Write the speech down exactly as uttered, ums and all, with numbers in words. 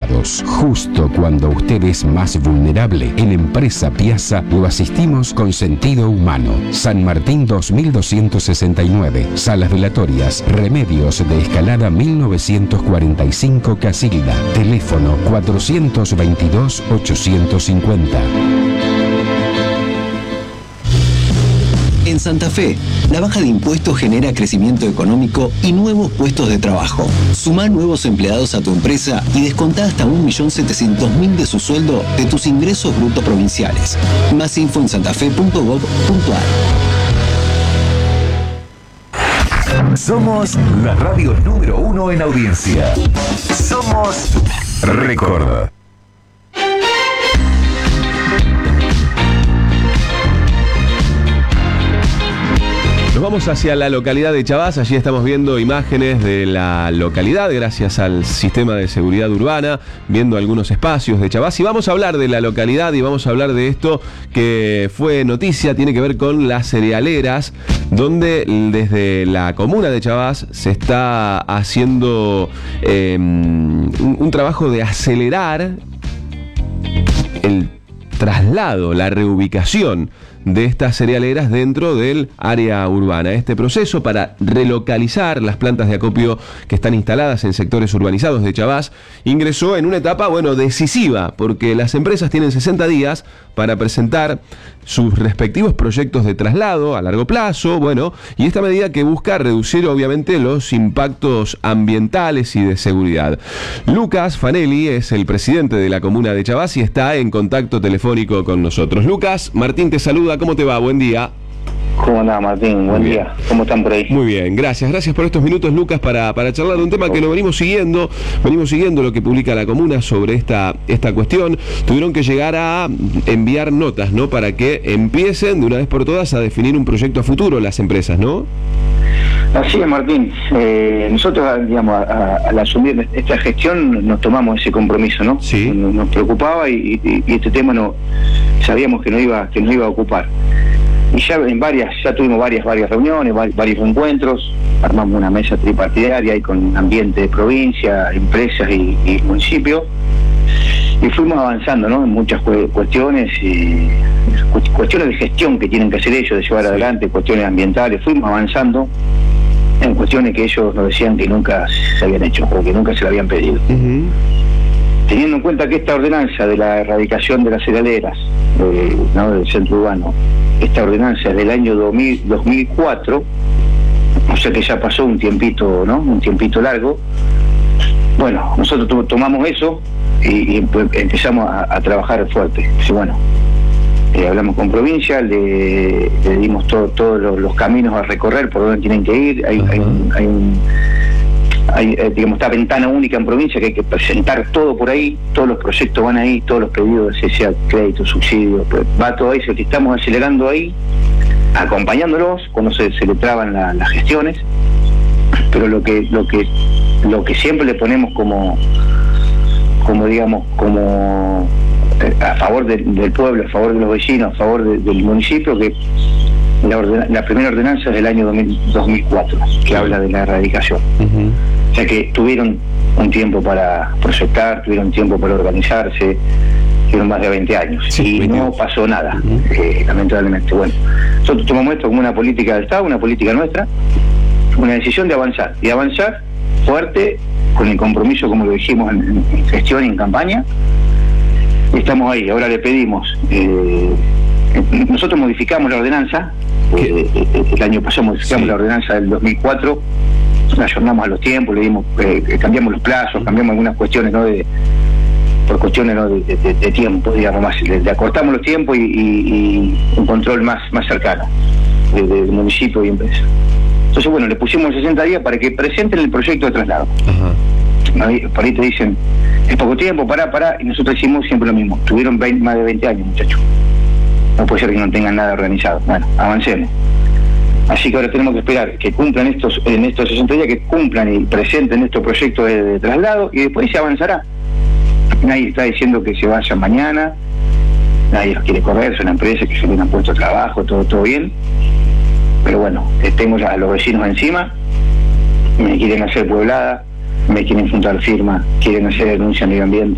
cuidados. Justo cuando usted es más vulnerable, en Empresa Piazza lo asistimos con sentido humano. San Martín dos mil doscientos sesenta y nueve, Salas Velatorias, Remedios de Escalada mil novecientos cuarenta y cinco, Casilda. Teléfono cuatrocientos veintidós, ochocientos cincuenta. En Santa Fe, la baja de impuestos genera crecimiento económico y nuevos puestos de trabajo. Sumá nuevos empleados a tu empresa y descontá hasta un millón setecientos mil de su sueldo de tus ingresos brutos provinciales. Más info en santafe punto gov punto ar. Somos la radio número uno en audiencia. Somos Record. Nos vamos hacia la localidad de Chabás. Allí estamos viendo imágenes de la localidad gracias al sistema de seguridad urbana, viendo algunos espacios de Chabás, y vamos a hablar de la localidad y vamos a hablar de esto que fue noticia, tiene que ver con las cerealeras, donde desde la comuna de Chabás se está haciendo eh, un, un trabajo de acelerar el traslado, la reubicación de estas cerealeras dentro del área urbana. Este proceso para relocalizar las plantas de acopio que están instaladas en sectores urbanizados de Chabás ingresó en una etapa, bueno, decisiva, porque las empresas tienen sesenta días para presentar sus respectivos proyectos de traslado a largo plazo, bueno, y esta medida que busca reducir obviamente los impactos ambientales y de seguridad. Lucas Fanelli es el presidente de la comuna de Chabás y está en contacto telefónico con nosotros. Lucas, Martín te saluda, ¿cómo te va? Buen día. ¿Cómo andás, Martín? Buen Muy día. bien. ¿Cómo están por ahí? Muy bien, gracias. Gracias por estos minutos, Lucas, para, para charlar de un tema que lo venimos siguiendo. Venimos siguiendo lo que publica la comuna sobre esta, esta cuestión. Tuvieron que llegar a enviar notas, ¿no? Para que empiecen de una vez por todas a definir un proyecto a futuro las empresas, ¿no? Así es, Martín. Eh, nosotros, digamos, a, a, al asumir esta gestión nos tomamos ese compromiso, ¿no? Sí. Nos, nos preocupaba y, y, y este tema no sabíamos que no iba que nos iba a ocupar. Y ya en varias, ya tuvimos varias, varias reuniones, varios encuentros, armamos una mesa tripartidaria ahí con ambiente de provincia, empresas y, y municipio, y fuimos avanzando, ¿no? En muchas cuestiones, y cuestiones de gestión que tienen que hacer ellos, de llevar sí. adelante, cuestiones ambientales, fuimos avanzando en cuestiones que ellos nos decían que nunca se habían hecho o que nunca se le habían pedido. Uh-huh. Teniendo en cuenta que esta ordenanza de la erradicación de las cerealeras, eh, ¿no? del centro urbano, esta ordenanza es del año dos mil, dos mil cuatro, o sea que ya pasó un tiempito, ¿no? Un tiempito largo. Bueno, nosotros tomamos eso y, y empezamos a, a trabajar fuerte. Entonces, bueno, eh, hablamos con provincia, le, le dimos todos todo los, los caminos a recorrer, por donde tienen que ir. Hay, hay, un, hay un Hay, eh, digamos, esta ventana única en provincia que hay que presentar todo por ahí, todos los proyectos van ahí, todos los pedidos, sea crédito, subsidio, pues va todo ahí, que estamos acelerando ahí, acompañándolos cuando se, se le traban la, las gestiones, pero lo que lo que lo que siempre le ponemos como como digamos como eh, a favor de, del pueblo, a favor de los vecinos, a favor de, del municipio, que la, orden, la primera ordenanza es del año dos mil cuatro, que habla de la erradicación. Uh-huh. O sea que tuvieron un tiempo para proyectar, tuvieron tiempo para organizarse, tuvieron más de veinte años, sí, y veinte no pasó nada, uh-huh. eh, lamentablemente. Bueno, nosotros tomamos esto como una política del Estado, una política nuestra, una decisión de avanzar, y avanzar fuerte, con el compromiso, como lo dijimos en, en gestión y en campaña, y estamos ahí. Ahora le pedimos, eh, nosotros modificamos la ordenanza, eh, el año pasado modificamos sí. la ordenanza del dos mil cuatro, la ayornamos a los tiempos, le dimos, eh, cambiamos los plazos, cambiamos algunas cuestiones, ¿no? de por cuestiones, ¿no? de, de, de tiempo, digamos, más, le, le acortamos los tiempos y, y, y un control más, más cercano de, de, de municipio y empresa. Entonces, bueno, le pusimos sesenta días para que presenten el proyecto de traslado. Uh-huh. Por ahí te dicen, es poco tiempo, pará, pará, y nosotros hicimos siempre lo mismo. Tuvieron veinte, más de veinte años, muchachos. No puede ser que no tengan nada organizado. Bueno, avancemos. Así que ahora tenemos que esperar que cumplan estos, en estos sesenta días, que cumplan y presenten estos proyectos de, de traslado, y después se avanzará. Nadie está diciendo que se vaya mañana, nadie los quiere correr, son empresas que se les han puesto trabajo, todo, todo bien. Pero bueno, tengo a los vecinos encima, me quieren hacer pueblada, me quieren juntar firma, quieren hacer denuncia a medio ambiente.